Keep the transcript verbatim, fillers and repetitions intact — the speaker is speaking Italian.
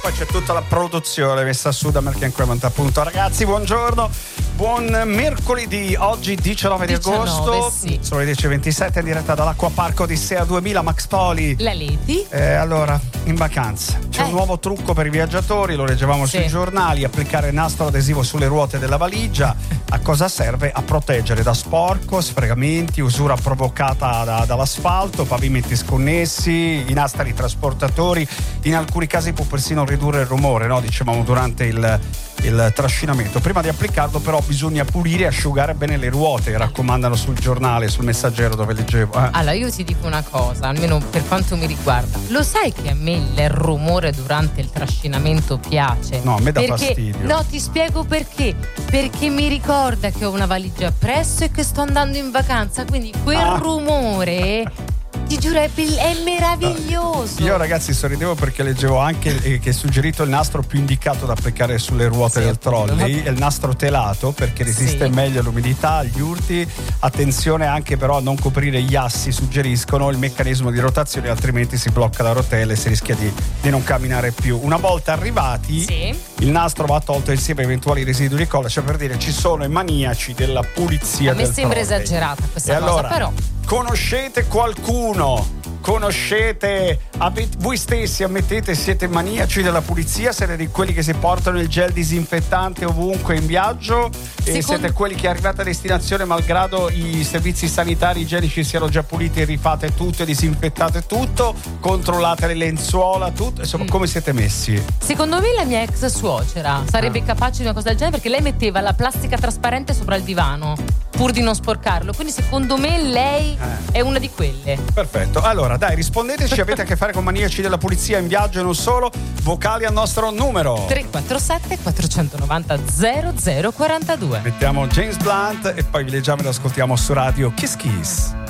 Poi c'è tutta la produzione messa su da American Cremant, appunto. Ragazzi, buongiorno, buon mercoledì, oggi diciannove di agosto, sì. Sono le dieci e ventisette, in diretta dall'Acquaparco di Sea duemila, Max Poli. La Lady. Eh, allora, in vacanza. C'è eh. un nuovo trucco per i viaggiatori, lo leggevamo sì. sui giornali, applicare nastro adesivo sulle ruote della valigia. A cosa serve? A proteggere da sporco, sfregamenti, usura provocata da, dall'asfalto, pavimenti sconnessi, i nastri trasportatori. In alcuni casi può persino ridurre il rumore, no? Dicevamo durante il, il trascinamento. Prima di applicarlo però bisogna pulire e asciugare bene le ruote, raccomandano sul giornale, sul Messaggero dove leggevo. Eh. Allora io ti dico una cosa, almeno per quanto mi riguarda. Lo sai che a me il rumore durante il trascinamento piace? No, a me dà perché, fastidio. No, ti spiego perché. Perché mi ricorda che ho una valigia appresso e che sto andando in vacanza, quindi quel ah. rumore... Ti giuro, è, è meraviglioso. Io, ragazzi, sorridevo perché leggevo anche eh, che è suggerito il nastro più indicato da applicare sulle ruote sì, del trolley, appunto. è il nastro telato, perché resiste sì. meglio all'umidità, agli urti. Attenzione anche però a non coprire gli assi, suggeriscono il meccanismo di rotazione, altrimenti si blocca la rotella e si rischia di, di non camminare più. Una volta arrivati, sì. il nastro va tolto insieme a eventuali residui di colla, cioè per dire ci sono i maniaci della pulizia a me del sembra trolley. esagerata questa e cosa, allora, però conoscete qualcuno? Conoscete avete, voi stessi ammettete siete maniaci della pulizia? Siete di quelli che si portano il gel disinfettante ovunque in viaggio? E Secondo... siete quelli che arrivate a destinazione malgrado i servizi sanitari igienici siano già puliti, rifate tutto e disinfettate tutto, controllate le lenzuola, tutto, insomma, mm. come siete messi? Secondo me la mia ex suocera sarebbe ah. capace di una cosa del genere, perché lei metteva la plastica trasparente sopra il divano pur di non sporcarlo, quindi secondo me lei eh. è una di quelle. Perfetto, allora dai, rispondeteci, avete a che fare con maniaci della pulizia in viaggio e non solo, vocali al nostro numero tre quattro sette quattro nove zero zero zero quattro due. Mettiamo James Blunt e poi vi leggiamo e lo ascoltiamo su radio Kiss Kiss.